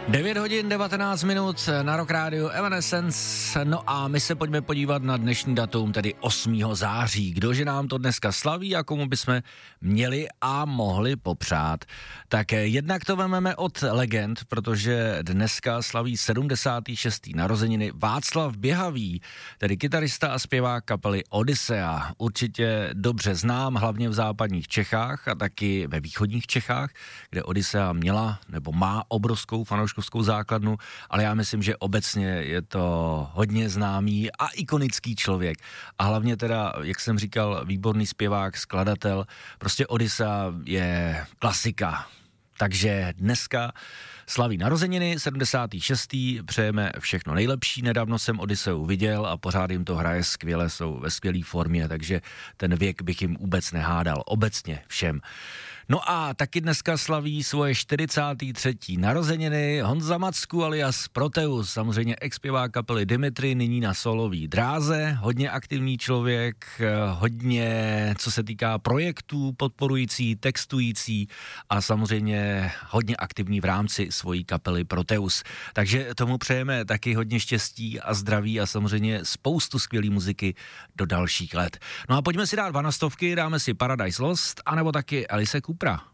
9 hodin 19 minut na Rock Radio Evanescence. No a my se pojďme podívat na dnešní datum, tedy 8. září. Kdože nám to dneska slaví a komu bychom měli a mohli popřát. Tak jednak to vememe od legend, protože dneska slaví 76. narozeniny Václav Běhavý, tedy kytarista a zpěvák kapely Odyssea. Určitě dobře znám, hlavně v západních Čechách a taky ve východních Čechách, kde Odyssea měla nebo má obrovskou fanouškovskou základnu, ale já myslím, že obecně je to hodně známý a ikonický člověk. A hlavně teda, jak jsem říkal, výborný zpěvák, skladatel, prostě Odyssea je klasika. Takže dneska slaví narozeniny, 76. Přejeme všechno nejlepší. Nedávno jsem Odysseu viděl a pořád jim to hraje skvěle, jsou ve skvělé formě, takže ten věk bych jim vůbec nehádal. Obecně všem. No a taky dneska slaví svoje 43. narozeniny Honza Macku alias Proteus, samozřejmě ex-zpěvák kapely Dimitri, nyní na solový dráze, hodně aktivní člověk, hodně, co se týká projektů, podporující, textující a samozřejmě hodně aktivní v rámci svojí kapely Proteus. Takže tomu přejeme taky hodně štěstí a zdraví a samozřejmě spoustu skvělý muziky do dalších let. No a pojďme si dát 12, dáme si Paradise Lost, anebo taky Alice Coopera.